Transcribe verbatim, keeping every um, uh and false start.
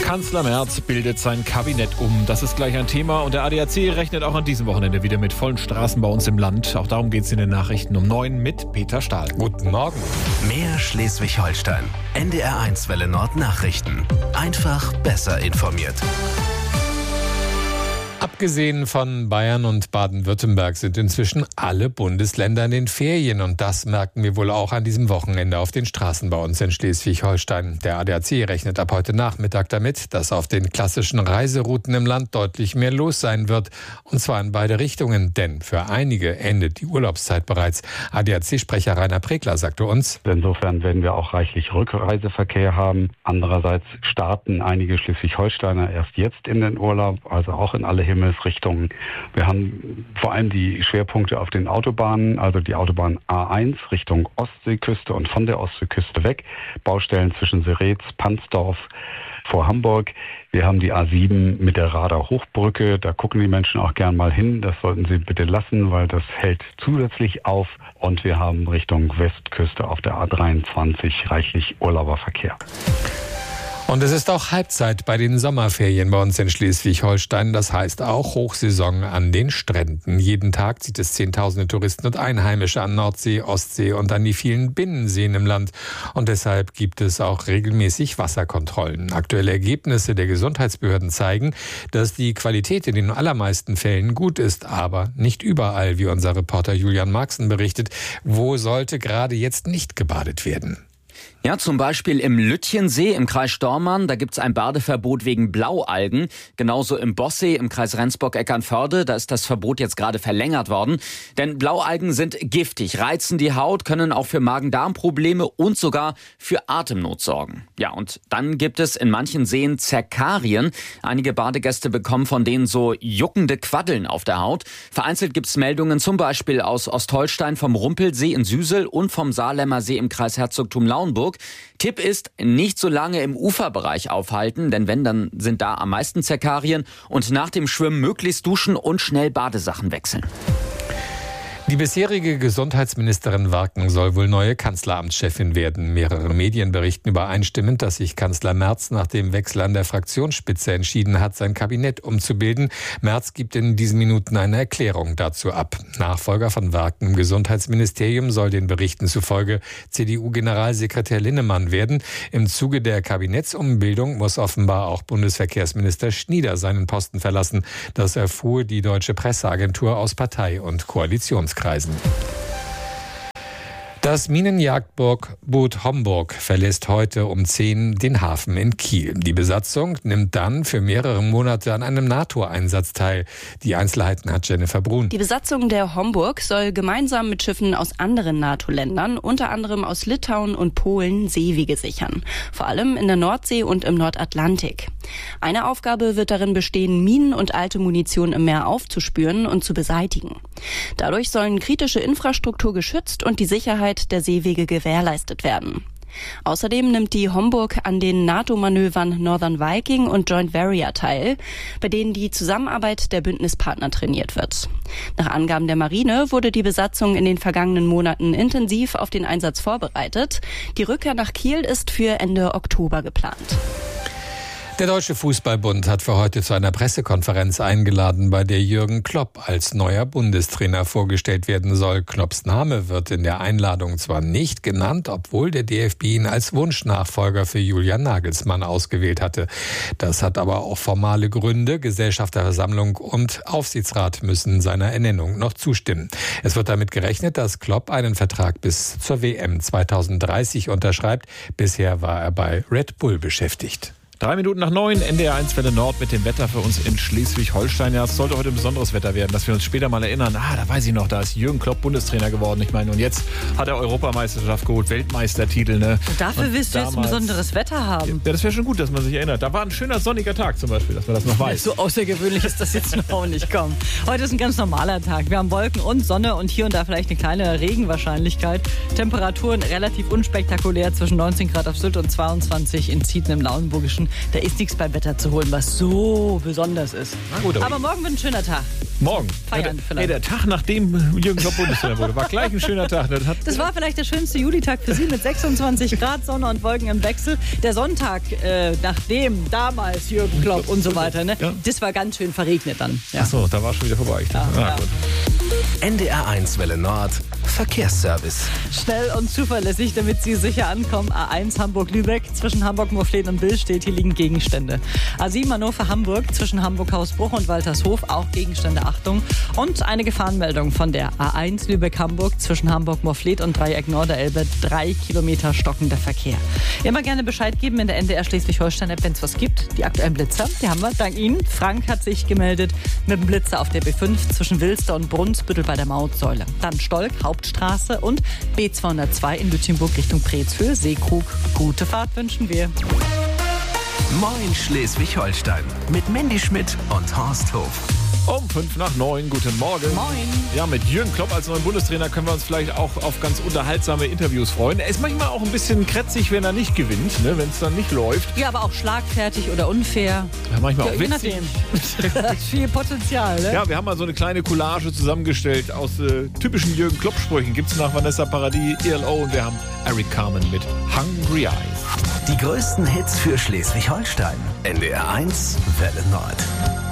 Kanzler Merz bildet sein Kabinett um. Das ist gleich ein Thema. Und der A D A C rechnet auch an diesem Wochenende wieder mit vollen Straßen bei uns im Land. Auch darum geht es in den Nachrichten um neun mit Peter Stahl. Guten Morgen. Mehr Schleswig-Holstein. N D R eins Welle Nord Nachrichten. Einfach besser informiert. Abgesehen von Bayern und Baden-Württemberg sind inzwischen alle Bundesländer in den Ferien. Und das merken wir wohl auch an diesem Wochenende auf den Straßen bei uns in Schleswig-Holstein. Der A D A C rechnet ab heute Nachmittag damit, dass auf den klassischen Reiserouten im Land deutlich mehr los sein wird. Und zwar in beide Richtungen. Denn für einige endet die Urlaubszeit bereits. A D A C-Sprecher Rainer Pregler sagte uns: Insofern werden wir auch reichlich Rückreiseverkehr haben. Andererseits starten einige Schleswig-Holsteiner erst jetzt in den Urlaub, also auch in alle Himmelsrichtungen. Wir haben vor allem die Schwerpunkte auf den Autobahnen, also die Autobahn A eins Richtung Ostseeküste und von der Ostseeküste weg. Baustellen zwischen Seretz, Pansdorf vor Hamburg. Wir haben die A sieben mit der Rader Hochbrücke. Da gucken die Menschen auch gern mal hin. Das sollten sie bitte lassen, weil das hält zusätzlich auf. Und wir haben Richtung Westküste auf der A dreiundzwanzig reichlich Urlauberverkehr. Und es ist auch Halbzeit bei den Sommerferien bei uns in Schleswig-Holstein. Das heißt auch Hochsaison an den Stränden. Jeden Tag zieht es Zehntausende Touristen und Einheimische an Nordsee, Ostsee und an die vielen Binnenseen im Land. Und deshalb gibt es auch regelmäßig Wasserkontrollen. Aktuelle Ergebnisse der Gesundheitsbehörden zeigen, dass die Qualität in den allermeisten Fällen gut ist, aber nicht überall, wie unser Reporter Julian Marxen berichtet. Wo sollte gerade jetzt nicht gebadet werden? Ja, zum Beispiel im Lütchensee im Kreis Stormarn, da gibt's ein Badeverbot wegen Blaualgen. Genauso im Bossee im Kreis Rendsburg-Eckernförde, da ist das Verbot jetzt gerade verlängert worden. Denn Blaualgen sind giftig, reizen die Haut, können auch für Magen-Darm-Probleme und sogar für Atemnot sorgen. Ja, und dann gibt es in manchen Seen Zerkarien. Einige Badegäste bekommen von denen so juckende Quaddeln auf der Haut. Vereinzelt gibt's Meldungen zum Beispiel aus Ostholstein vom Rumpelsee in Süsel und vom Saarlemmer See im Kreis Herzogtum Lauenburg. Tipp ist, nicht so lange im Uferbereich aufhalten, denn wenn, dann sind da am meisten Zerkarien, und nach dem Schwimmen möglichst duschen und schnell Badesachen wechseln. Die bisherige Gesundheitsministerin Warken soll wohl neue Kanzleramtschefin werden. Mehrere Medien berichten übereinstimmend, dass sich Kanzler Merz nach dem Wechsel an der Fraktionsspitze entschieden hat, sein Kabinett umzubilden. Merz gibt in diesen Minuten eine Erklärung dazu ab. Nachfolger von Warken im Gesundheitsministerium soll den Berichten zufolge C D U-Generalsekretär Linnemann werden. Im Zuge der Kabinettsumbildung muss offenbar auch Bundesverkehrsminister Schnieder seinen Posten verlassen. Das erfuhr die Deutsche Presseagentur aus Partei- und Koalitionskreisen. Das Minenjagdboot Homburg verlässt heute um zehn den Hafen in Kiel. Die Besatzung nimmt dann für mehrere Monate an einem NATO-Einsatz teil. Die Einzelheiten hat Jennifer Brun. Die Besatzung der Homburg soll gemeinsam mit Schiffen aus anderen NATO-Ländern, unter anderem aus Litauen und Polen, Seewege sichern. Vor allem in der Nordsee und im Nordatlantik. Eine Aufgabe wird darin bestehen, Minen und alte Munition im Meer aufzuspüren und zu beseitigen. Dadurch sollen kritische Infrastruktur geschützt und die Sicherheit der Seewege gewährleistet werden. Außerdem nimmt die Homburg an den NATO-Manövern Northern Viking und Joint Warrior teil, bei denen die Zusammenarbeit der Bündnispartner trainiert wird. Nach Angaben der Marine wurde die Besatzung in den vergangenen Monaten intensiv auf den Einsatz vorbereitet. Die Rückkehr nach Kiel ist für Ende Oktober geplant. Der Deutsche Fußballbund hat für heute zu einer Pressekonferenz eingeladen, bei der Jürgen Klopp als neuer Bundestrainer vorgestellt werden soll. Klopps Name wird in der Einladung zwar nicht genannt, obwohl der D F B ihn als Wunschnachfolger für Julian Nagelsmann ausgewählt hatte. Das hat aber auch formale Gründe. Gesellschafterversammlung und Aufsichtsrat müssen seiner Ernennung noch zustimmen. Es wird damit gerechnet, dass Klopp einen Vertrag bis zur W M zweitausenddreißig unterschreibt. Bisher war er bei Red Bull beschäftigt. Drei Minuten nach neun, N D R eins Welle Nord mit dem Wetter für uns in Schleswig-Holstein. Ja, es sollte heute ein besonderes Wetter werden, dass wir uns später mal erinnern. Ah, da weiß ich noch, da ist Jürgen Klopp Bundestrainer geworden. Ich meine, und jetzt hat er Europameisterschaft geholt, Weltmeistertitel. Ne? Und dafür und willst du jetzt ein besonderes Wetter haben. Ja, das wäre schon gut, dass man sich erinnert. Da war ein schöner sonniger Tag zum Beispiel, dass man das noch weiß. So außergewöhnlich ist das jetzt noch auch nicht. Komm. Heute ist ein ganz normaler Tag. Wir haben Wolken und Sonne und hier und da vielleicht eine kleine Regenwahrscheinlichkeit. Temperaturen relativ unspektakulär zwischen neunzehn Grad auf Sylt und zweiundzwanzig in Zieten im Lauenburgischen. Minuten. Da ist nichts beim Wetter zu holen, was so besonders ist. Na gut, aber, aber morgen wird ein schöner Tag. Morgen. Feiern ja, der, vielleicht. Nee, der Tag, nachdem Jürgen Klopp Bundestrainer wurde, war gleich ein schöner Tag. Das, hat, das war vielleicht der schönste Julitag für Sie mit sechsundzwanzig Grad, Sonne und Wolken im Wechsel. Der Sonntag, äh, nachdem damals Jürgen Klopp und so weiter, ne? Ja. Das war ganz schön verregnet dann. Ja. Ach so, da war schon wieder vorbei. Ja, ah, ja. Gut. N D R eins Welle Nord Verkehrsservice. Schnell und zuverlässig, damit Sie sicher ankommen. A eins Hamburg-Lübeck, zwischen Hamburg-Morfleet und Billstedt, hier liegen Gegenstände. A sieben Hannover-Hamburg, zwischen Hamburg-Hausbruch und Waltershof, auch Gegenstände, Achtung. Und eine Gefahrenmeldung von der A eins Lübeck-Hamburg, zwischen Hamburg-Morfleet und Dreieck Norderelbe, drei Kilometer stockender Verkehr. Immer gerne Bescheid geben in der N D R Schleswig-Holstein-App, wenn es was gibt. Die aktuellen Blitzer, die haben wir, dank Ihnen. Frank hat sich gemeldet mit dem Blitzer auf der B fünf zwischen Wilster und Brunsbüttel bei der Mautsäule. Dann Stolk, Hauptstraße und B zweihundertzwei in Lütjenburg Richtung Preetshöhe, Seekrug. Gute Fahrt wünschen wir. Moin Schleswig-Holstein mit Mandy Schmidt und Horst Hof. Um fünf nach neun, guten Morgen. Moin. Ja, mit Jürgen Klopp als neuen Bundestrainer können wir uns vielleicht auch auf ganz unterhaltsame Interviews freuen. Er ist manchmal auch ein bisschen krätzig, wenn er nicht gewinnt, ne, wenn es dann nicht läuft. Ja, aber auch schlagfertig oder unfair. Ja, manchmal Ja, auch je witzig. nachdem. Das ist viel Potenzial, ne? Ja, wir haben mal so eine kleine Collage zusammengestellt aus äh, typischen Jürgen Klopp-Sprüchen. Gibt es nach Vanessa Paradis, E L O und wir haben Eric Carmen mit Hungry Eyes. Die größten Hits für Schleswig-Holstein. N D R eins Welle Nord.